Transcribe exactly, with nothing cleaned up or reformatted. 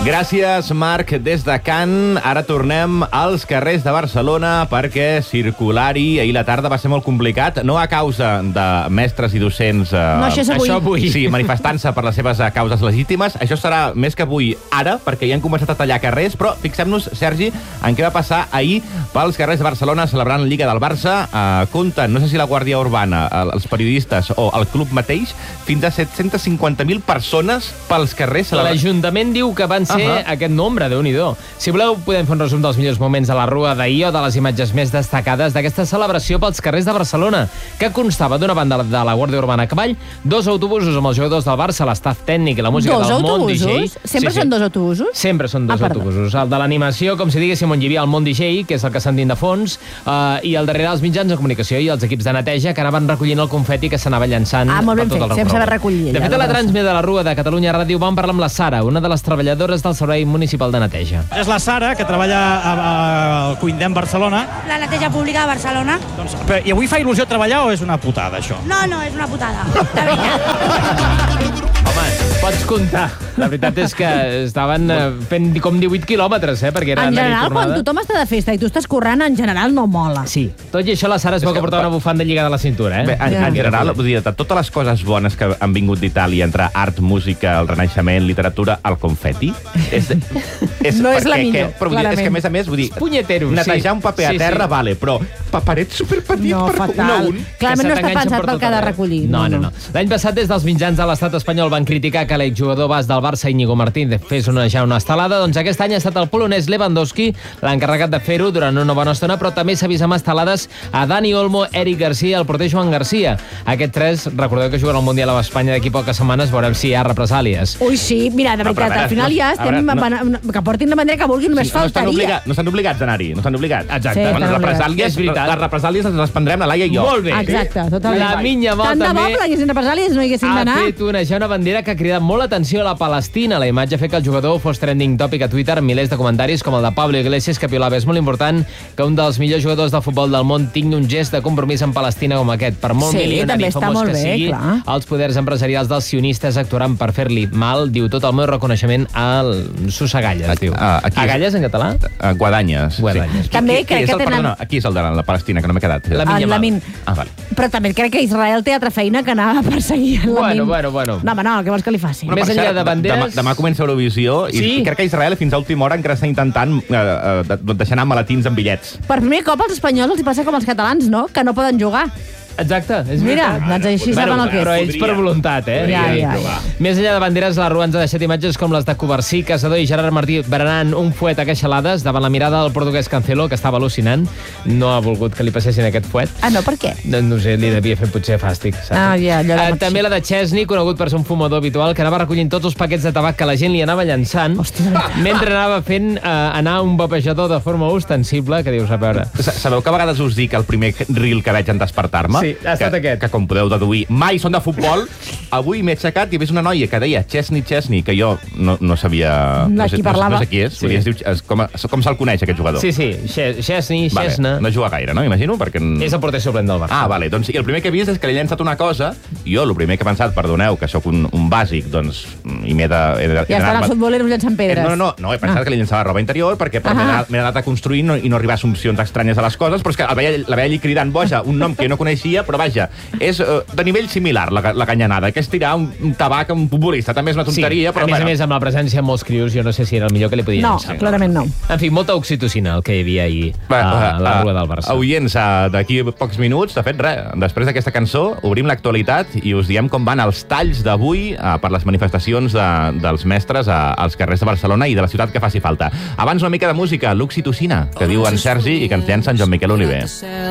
Gràcies, Marc, des de Can. Ara tornem als carrers de Barcelona perquè circular-hi ahir la tarda va ser molt complicat, no a causa de mestres i docents... Eh, no, això és avui. Això avui. Sí, manifestant-se per les seves eh, causes legítimes. Això serà més que avui ara, perquè ja han començat a tallar carrers, però fixem-nos, Sergi, en què va passar ahir pels carrers de Barcelona celebrant Lliga del Barça. Eh, compten, no sé si la Guàrdia Urbana, els periodistes o el club mateix, fins a set-cents cinquanta mil persones pels carrers celebrant... L'Ajuntament diu que van ser uh -huh. aquest nombre, Déu-n'hi-do. Si voleu, podem fer un resum dels millors moments de la Rua d'ahir o de les imatges més destacades d'aquesta celebració pels carrers de Barcelona, que constava d'una banda de la Guàrdia Urbana a cavall, dos autobusos amb els jugadors del Barça, l'estaf tècnic i la música dos del Mont D J. Autobusos? Sempre sí, sí. Són dos autobusos? Sempre són dos ah, autobusos. El de l'animació, com si diguéssim, on hi havia el Mont D J, que és el que sentim de fons, uh, i al darrere els mitjans de comunicació i els equips de neteja que anaven recollint el confeti que s'anava llançant ah, molt ben per tot fet. el Sempre s'ha de recollir. De fet, a la Transmet de la Rua de Catalunya Ràdio vam parlar amb la Sara, una de les treballadores del Servei Municipal de Neteja. És la Sara, que treballa al Cuindem Barcelona. La neteja pública de Barcelona. Doncs, però, I avui fa il·lusió treballar o és una putada, això? No, no, és una putada, de veritat. Home, pots comptar. La veritat és que estaven eh, fent com divuit quilòmetres, eh, perquè era en general, tornada. quan tothom està de festa i tu estàs corrent, en general no mola. Sí, tot i això la Sara es veu que portava una bufanda lligada a la cintura, eh? Bé, en, Ja. en general, vull dir, de totes les coses bones que han vingut d'Itàlia, entre art, música, el renaixement, literatura, el confeti, és, és No és la perquè, millor, que, però vull dir, és que, a més a més, vull dir, Punyetero, netejar sí. un paper Sí, a terra, sí. vale, però paperet superpetit No, per un a fatal. un. Clarament no se està t'enganxa pensat per pel tot que ha de arreu. recollir. No, no, no. L'any passat, des dels mitjans de l'estat espanyol van criticar que l'exjugador bas del Barça, Íñigo Martínez, fes una, ja una estelada, doncs aquest any ha estat el polonès Lewandowski l'encarregat de fer-ho durant una bona estona, però també s'ha vist amb estelades a Dani Olmo, Eric Garcia i el porter Joan Garcia. Aquests tres, recordeu que juguen al Mundial a Espanya d'aquí poques setmanes, veurem si hi ha represàlies. Ui, sí, mira, de No, però veritat, a veure, al final no, ja a estem... veure, no. Que portin la bandera que vulguin, només Sí, no estan, faltaria. obliga, no estan obligats a anar-hi, no estan obligats. Exacte. Sí, Bueno, estan represàlies, És veritat. les represàlies les prendrem la Laia i jo. Molt bé. Exacte, totalment. La Minya Mot Tant de bo també pleguessin represàlies no hi haguessin ha d'anar. fet onejar una bandera que ha cridat molt l'atenció a la Palestina. La imatge ha fet que el jugador fos trending topic a Twitter amb milers de comentaris com el de Pablo Iglesias, que piolava. És molt important que un dels millors jugadors de futbol del món tingui un gest de compromís amb Palestina com aquest. Per molt Sí, milionari també i està famós molt que bé, sigui, clar. els poders empresarials dels sionistes actuaran per fer-li mal. Diu tot el meu reconeixement al Sussegalles, Aquí- diu. ah, aquí és- Agalles, en català? Uh, Guadanyes. Guadanyes. Sí. També Qui- qui crec és que el, tenen- Perdona, aquí és el de la Palestina, que no m'he quedat. La En Minya Mal. Lamin. Ah, vale. Però també crec que Israel té altra feina que anar a perseguir el Bueno, Lamin. bueno, bueno. No, home, no, què vols que li faci? Més per enllà cert, de banderes- Demà, demà comença Eurovisió i Sí. crec que Israel fins a última hora encara està intentant eh, eh, de- deixar anar maletins amb bitllets. Per primer cop als espanyols els hi passa com als catalans, no? Que no poden jugar. Exacte, és Mira, veritat. doncs així saben el que és. Però ells per voluntat, eh? Ja, Vull dir, ja, ja. Més enllà de banderes, la Rua ens ha deixat imatges com les de Covarsí, Casador i Gerard Martí berenant un fuet a queixalades davant la mirada del portuguès Cancelo, que estava al·lucinant. No ha volgut que li passessin aquest fuet. Ah, no, per què? No, no sé, li devia fer potser fàstic, saps? Ah, ja, allò de Eh, Maxi. també la de Chesney, conegut per ser un fumador habitual, que anava recollint tots els paquets de tabac que la gent li anava llançant, Hòstia. mentre anava fent eh, anar un vapejador de forma ostensible, que dius, a veure... Sa- Sabeu que a vegades us dic el primer reel que veig en despertar-me? Sí, ha estat que, aquest. Que com podeu deduir, mai són de futbol. Avui m'he aixecat i he vist una noia que deia Chesney, Chesney, que jo no, no sabia... De no sé, qui no, parlava. no sé qui és. Sí. Sí. Es diu, es, com, com se'l coneix, aquest jugador? Sí, sí, Che- Chesney, Vale, Chesna... no juga gaire, no? Imagino, perquè... És el porter suplent del Barça. Ah, vale. Doncs, i el primer que he vist és que li he llançat una cosa, i jo el primer que he pensat, perdoneu, que sóc un, un bàsic, doncs, i m'he de... He de he Ja estan d'anar- els futboleros llançant pedres. No, no, no, he pensat Ah. que li llançava roba interior perquè per Ah. m'he anat- m'he anat a construir i no, i no arribar a assumpcions estranyes a les coses, però és que la veia, la veia allí cridant boja, un nom que jo no coneixia, però vaja, és uh, de nivell similar, la, la canyanada, que és tirar un, un tabac a un futbolista, també és una tonteria, sí, però a més bueno. a més, amb la presència de molts crios, jo no sé si era el millor que li podia No, llançar. clarament no. En fi, molta oxitocina el que hi havia ahir a la Rua del Barça. Oients, uh, d'aquí a pocs minuts, de fet, res, després d'aquesta cançó, obrim l'actualitat i us diem com van els talls d'avui uh, per les manifestacions de, dels mestres uh, als carrers de Barcelona i de la ciutat que faci falta. Abans una mica de música, l'oxitocina, que diu en Sergi i que ens llença en Joan Miquel Oliver.